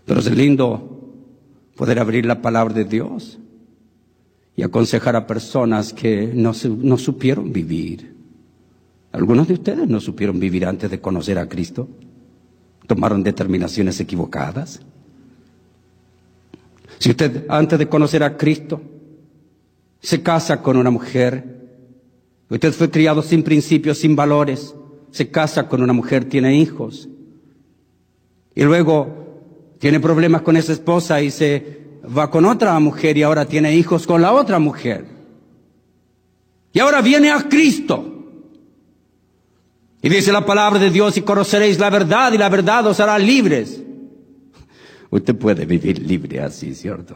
Pero es lindo poder abrir la palabra de Dios y aconsejar a personas que no supieron vivir. Algunos de ustedes no supieron vivir antes de conocer a Cristo. Tomaron determinaciones equivocadas. Si usted antes de conocer a Cristo se casa con una mujer, usted fue criado sin principios, sin valores, se casa con una mujer, tiene hijos, y luego tiene problemas con esa esposa y se va con otra mujer y ahora tiene hijos con la otra mujer. Y ahora viene a Cristo. Y dice la palabra de Dios, y conoceréis la verdad, y la verdad os hará libres. Usted puede vivir libre así, ¿cierto?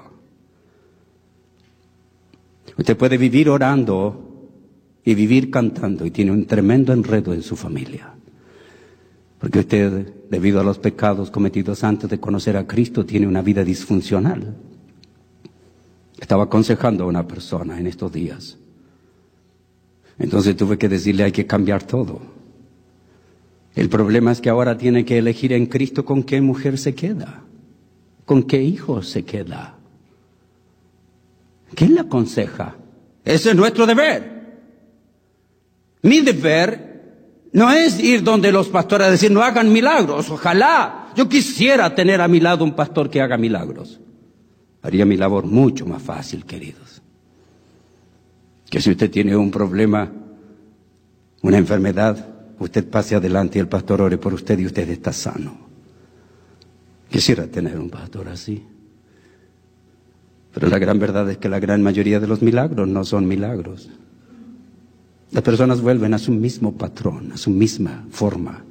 Usted puede vivir orando y vivir cantando, y tiene un tremendo enredo en su familia. Porque usted, debido a los pecados cometidos antes de conocer a Cristo, tiene una vida disfuncional. Estaba aconsejando a una persona en estos días. Entonces tuve que decirle, hay que cambiar todo. El problema es que ahora tiene que elegir en Cristo con qué mujer se queda, con qué hijo se queda. ¿Quién le aconseja? Ese es nuestro deber. Mi deber no es ir donde los pastores a decir, no hagan milagros. Ojalá, yo quisiera tener a mi lado un pastor que haga milagros. Haría mi labor mucho más fácil, queridos. Que si usted tiene un problema, una enfermedad, usted pase adelante y el pastor ore por usted y usted está sano. Quisiera tener un pastor así. Pero la gran verdad es que la gran mayoría de los milagros no son milagros. Las personas vuelven a su mismo patrón, a su misma forma.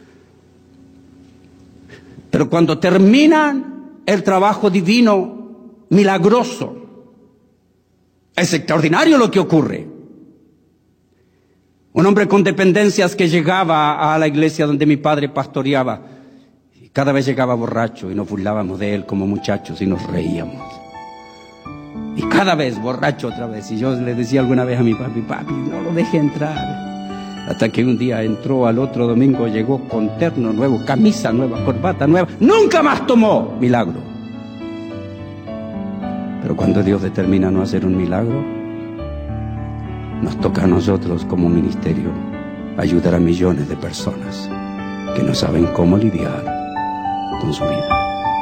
Pero cuando terminan el trabajo divino, milagroso, es extraordinario lo que ocurre. Un hombre con dependencias que llegaba a la iglesia donde mi padre pastoreaba, y cada vez llegaba borracho y nos burlábamos de él como muchachos y nos reíamos. Y cada vez borracho otra vez. Y yo le decía alguna vez a mi papi, no lo deje entrar. Hasta que un día entró, al otro domingo llegó con terno nuevo, camisa nueva, corbata nueva. Nunca más tomó. Milagro. Pero cuando Dios determina no hacer un milagro, nos toca a nosotros como ministerio ayudar a millones de personas que no saben cómo lidiar con su vida.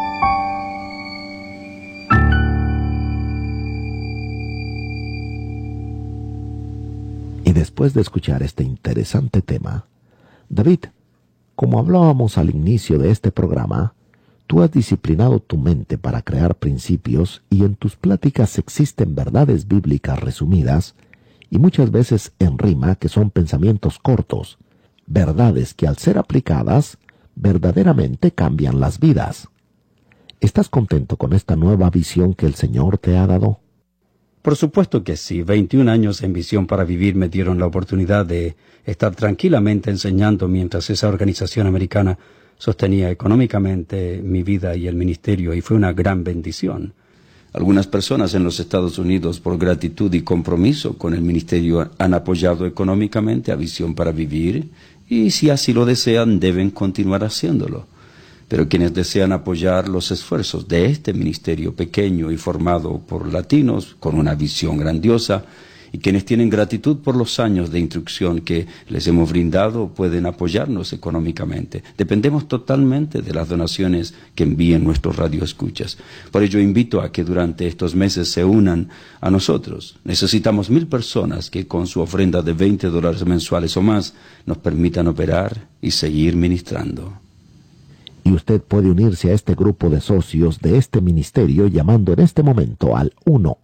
Y después de escuchar este interesante tema, David, como hablábamos al inicio de este programa, tú has disciplinado tu mente para crear principios y en tus pláticas existen verdades bíblicas resumidas y muchas veces en rima que son pensamientos cortos, verdades que al ser aplicadas verdaderamente cambian las vidas. ¿Estás contento con esta nueva visión que el Señor te ha dado? Por supuesto que sí. 21 años en Visión para Vivir me dieron la oportunidad de estar tranquilamente enseñando mientras esa organización americana sostenía económicamente mi vida y el ministerio, y fue una gran bendición. Algunas personas en los Estados Unidos, por gratitud y compromiso con el ministerio, han apoyado económicamente a Visión para Vivir, y si así lo desean, deben continuar haciéndolo. Pero quienes desean apoyar los esfuerzos de este ministerio pequeño y formado por latinos con una visión grandiosa, y quienes tienen gratitud por los años de instrucción que les hemos brindado, pueden apoyarnos económicamente. Dependemos totalmente de las donaciones que envíen nuestros radioescuchas. Por ello invito a que durante estos meses se unan a nosotros. Necesitamos 1,000 personas que con su ofrenda de $20 mensuales o más nos permitan operar y seguir ministrando. Y usted puede unirse a este grupo de socios de este ministerio llamando en este momento al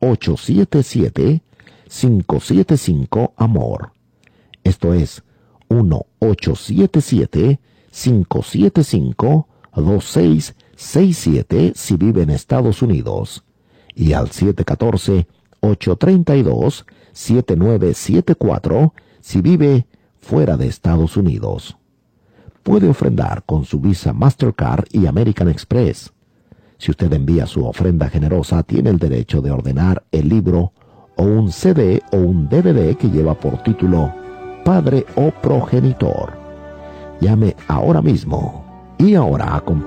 1-877-575-AMOR. Esto es 1-877-575-2667 si vive en Estados Unidos y al 714-832-7974 si vive fuera de Estados Unidos. Puede ofrendar con su Visa Mastercard y American Express. Si usted envía su ofrenda generosa, tiene el derecho de ordenar el libro o un CD o un DVD que lleva por título Padre o Progenitor. Llame ahora mismo. Y ahora